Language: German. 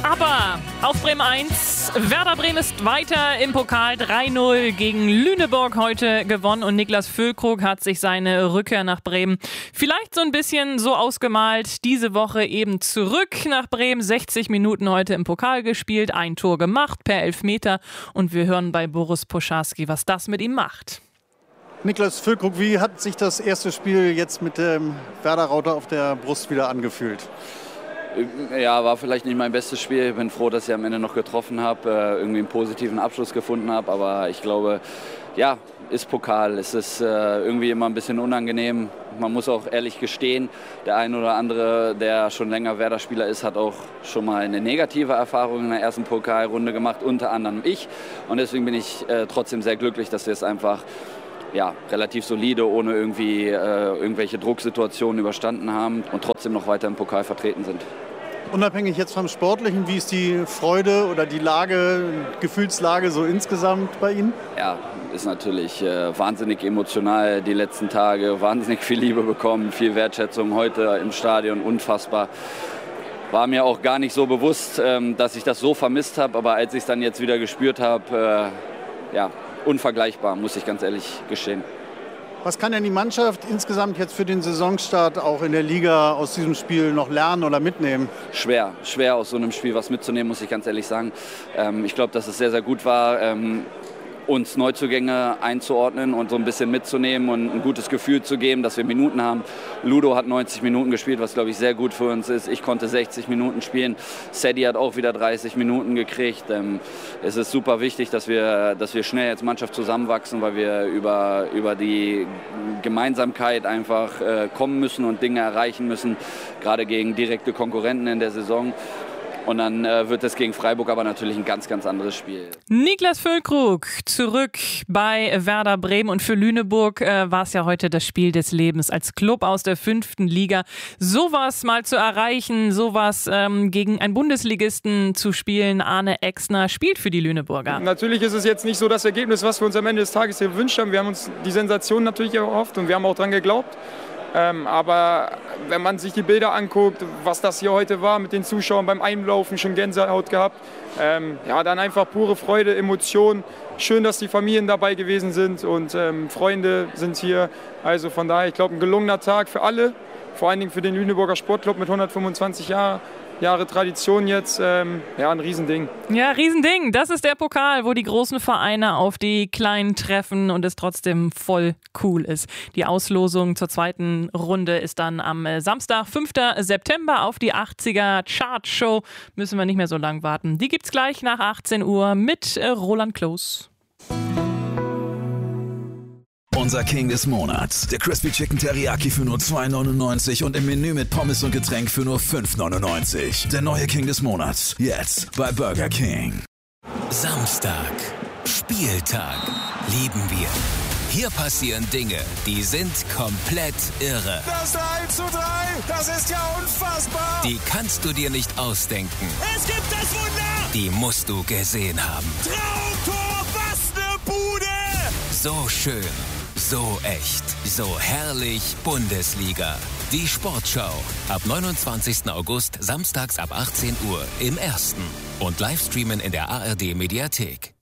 Aber auf Bremen 1, Werder Bremen ist weiter im Pokal, 3-0 gegen Lüneburg heute gewonnen und Niklas Füllkrug hat sich seine Rückkehr nach Bremen vielleicht so ein bisschen so ausgemalt, diese Woche eben zurück nach Bremen, 60 Minuten heute im Pokal gespielt, ein Tor gemacht per Elfmeter und wir hören bei Boris Poscharski, was das mit ihm macht. Niklas Füllkrug, wie hat sich das erste Spiel jetzt mit dem Werder-Rauter auf der Brust wieder angefühlt? Ja, war vielleicht nicht mein bestes Spiel. Ich bin froh, dass ich am Ende noch getroffen habe, irgendwie einen positiven Abschluss gefunden habe. Aber ich glaube, ja, ist Pokal. Es ist irgendwie immer ein bisschen unangenehm. Man muss auch ehrlich gestehen, der ein oder andere, der schon länger Werder-Spieler ist, hat auch schon mal eine negative Erfahrung in der ersten Pokalrunde gemacht, unter anderem ich. Und deswegen bin ich trotzdem sehr glücklich, dass wir es einfach relativ solide, ohne irgendwie irgendwelche Drucksituationen überstanden haben und trotzdem noch weiter im Pokal vertreten sind. Unabhängig jetzt vom Sportlichen, wie ist die Freude oder die Lage, Gefühlslage so insgesamt bei Ihnen? Ja, ist natürlich wahnsinnig emotional die letzten Tage, wahnsinnig viel Liebe bekommen, viel Wertschätzung heute im Stadion, unfassbar. War mir auch gar nicht so bewusst, dass ich das so vermisst habe, aber als ich es dann jetzt wieder gespürt habe, unvergleichbar, muss ich ganz ehrlich gestehen. Was kann denn die Mannschaft insgesamt jetzt für den Saisonstart auch in der Liga aus diesem Spiel noch lernen oder mitnehmen? Schwer aus so einem Spiel was mitzunehmen, muss ich ganz ehrlich sagen. Ich glaube, dass es sehr, sehr gut war, uns Neuzugänge einzuordnen und so ein bisschen mitzunehmen und ein gutes Gefühl zu geben, dass wir Minuten haben. Ludo hat 90 Minuten gespielt, was, glaube ich, sehr gut für uns ist. Ich konnte 60 Minuten spielen. Sadie hat auch wieder 30 Minuten gekriegt. Es ist super wichtig, dass wir schnell als Mannschaft zusammenwachsen, weil wir über die Gemeinsamkeit einfach kommen müssen und Dinge erreichen müssen, gerade gegen direkte Konkurrenten in der Saison. Und dann wird es gegen Freiburg aber natürlich ein ganz, ganz anderes Spiel. Niklas Füllkrug zurück bei Werder Bremen. Und für Lüneburg war es ja heute das Spiel des Lebens als Club aus der 5. Liga. Sowas mal zu erreichen, sowas gegen einen Bundesligisten zu spielen. Arne Exner spielt für die Lüneburger. Natürlich ist es jetzt nicht so das Ergebnis, was wir uns am Ende des Tages hier gewünscht haben. Wir haben uns die Sensation natürlich erhofft und wir haben auch dran geglaubt. Aber wenn man sich die Bilder anguckt, was das hier heute war mit den Zuschauern beim Einlaufen, schon Gänsehaut gehabt, dann einfach pure Freude, Emotion. Schön, dass die Familien dabei gewesen sind und Freunde sind hier. Also von daher, ich glaube, ein gelungener Tag für alle, vor allen Dingen für den Lüneburger Sportclub mit 125 Jahre Tradition jetzt, ein Riesending. Ja, Riesending. Das ist der Pokal, wo die großen Vereine auf die kleinen treffen und es trotzdem voll cool ist. Die Auslosung zur zweiten Runde ist dann am Samstag, 5. September auf die 80er Chartshow. Müssen wir nicht mehr so lang warten. Die gibt's gleich nach 18 Uhr mit Roland Klos. Unser King des Monats. Der Crispy Chicken Teriyaki für nur 2,99 und im Menü mit Pommes und Getränk für nur 5,99. Der neue King des Monats. Jetzt bei Burger King. Samstag. Spieltag. Lieben wir. Hier passieren Dinge, die sind komplett irre. Das 3:3, das ist ja unfassbar. Die kannst du dir nicht ausdenken. Es gibt das Wunder. Die musst du gesehen haben. Traumtor, was ne Bude. So schön. So echt, so herrlich Bundesliga. Die Sportschau. Ab 29. August, samstags ab 18 Uhr im Ersten. Und Livestreamen in der ARD Mediathek.